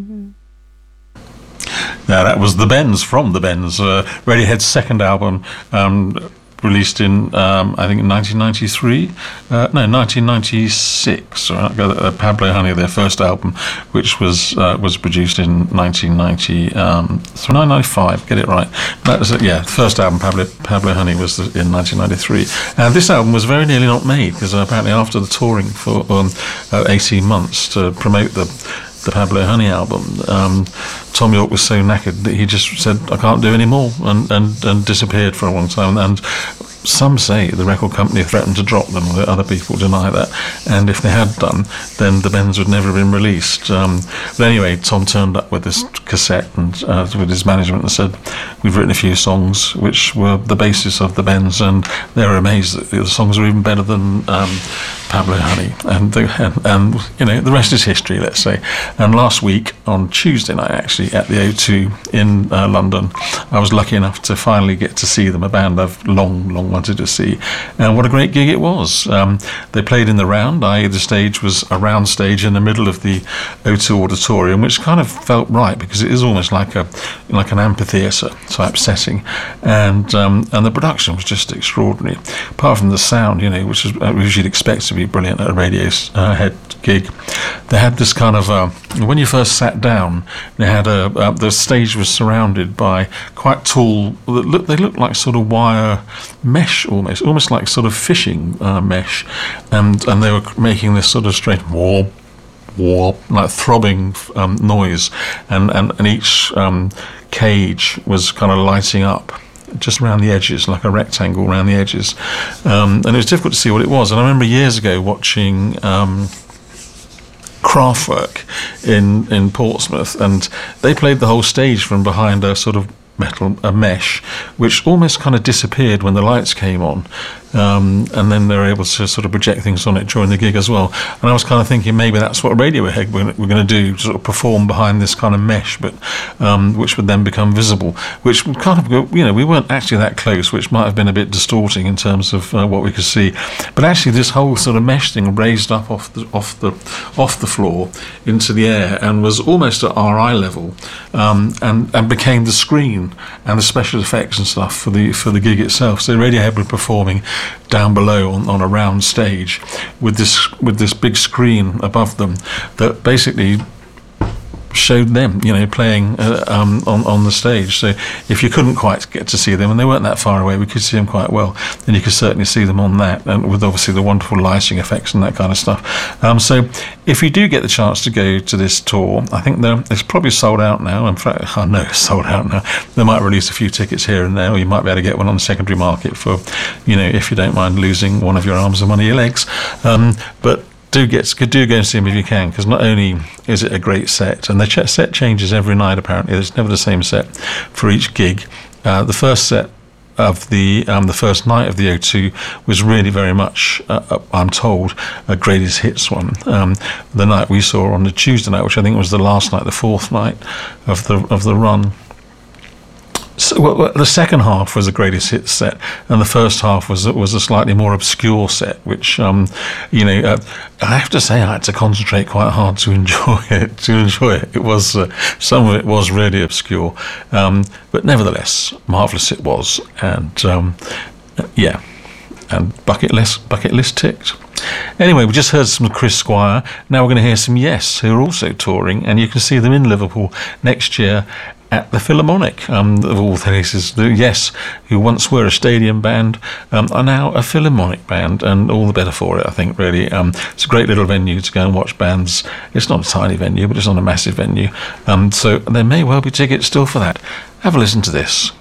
Now that was The Bends, from The Bends, Radiohead's second album, released in, I think, 1996. Pablo Honey, their first album, which was produced in 1995. Get it right. That was it. Yeah, first album, Pablo Honey, was in 1993, and this album was very nearly not made because apparently after the touring for 18 months to promote the Pablo Honey album, Tom York was so knackered that he just said, I can't do any more, and disappeared for a long time. And some say the record company threatened to drop them, although other people deny that. And if they had done, then the Bends would never have been released. But anyway, Tom turned up with this cassette and with his management and said, we've written a few songs which were the basis of the Bends, and they were amazed that the songs were even better than Pablo Honey. And you know, the rest is history, let's say. And last week, on Tuesday night, actually, at the O2 in London, I was lucky enough to finally get to see them, a band I've long wanted to see. And what a great gig it was. They played in the round, i.e. the stage was a round stage in the middle of the O2 auditorium, which kind of felt right because it is almost like an amphitheatre type setting. And the production was just extraordinary. Apart from the sound, you know, which you'd expect to be brilliant at a Radiohead gig, they had this kind of when you first sat down, they had the stage was surrounded by quite tall, they looked like sort of wire mesh, almost like sort of fishing mesh, and they were making this sort of strange warp, like throbbing noise, and each cage was kind of lighting up just around the edges, like a rectangle around the edges, and it was difficult to see what it was. And I remember years ago watching Kraftwerk in Portsmouth, and they played the whole stage from behind a sort of a mesh, which almost kind of disappeared when the lights came on, and then they were able to sort of project things on it during the gig as well. And I was kind of thinking maybe that's what Radiohead we're going to do, sort of perform behind this kind of mesh, but which would then become visible, which would kind of go, you know, we weren't actually that close, which might have been a bit distorting in terms of what we could see. But actually this whole sort of mesh thing raised up off the floor into the air and was almost at our eye level, and became the screen and the special effects and stuff for the gig itself. So Radiohead were performing down below on a round stage with this big screen above them that basically showed them, you know, playing on the stage. So if you couldn't quite get to see them, and they weren't that far away, we could see them quite well, then you could certainly see them on that, and with obviously the wonderful lighting effects and that kind of stuff. So if you do get the chance to go to this tour, I think it's probably sold out now. In fact, I know it's sold out now. They might release a few tickets here and there, or you might be able to get one on the secondary market for, you know, if you don't mind losing one of your arms and one of your legs. But do go and see them if you can, because not only is it a great set, and the set changes every night apparently, there's never the same set for each gig. The first set of the first night of the O2 was really very much, I'm told, a greatest hits one. The night we saw on the Tuesday night, which I think was the last night, the fourth night of the run. So, well, the second half was the greatest hits set, and the first half was a slightly more obscure set, which I have to say I had to concentrate quite hard to enjoy it. It was some of it was really obscure, but nevertheless marvellous it was, and and bucket list ticked. Anyway, we just heard some Chris Squire. Now we're going to hear some Yes, who are also touring, and you can see them in Liverpool next year at the Philharmonic, of all places. The Yes, who once were a stadium band, are now a Philharmonic band, and all the better for it, I think, really. It's a great little venue to go and watch bands. It's not a tiny venue, but it's not a massive venue. So there may well be tickets still for that. Have a listen to this.